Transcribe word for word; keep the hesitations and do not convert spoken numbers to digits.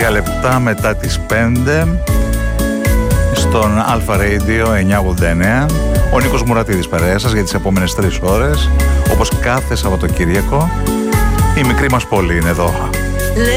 τρία λεπτά μετά τις πέντε στον Alpha Radio εννιακόσια ογδόντα εννέα. Ο Νίκος Μουρατίδης παρέα σας για τις επόμενες τρεις ώρες. Όπως κάθε Σαββατοκύριακο, η μικρή μας πόλη είναι εδώ.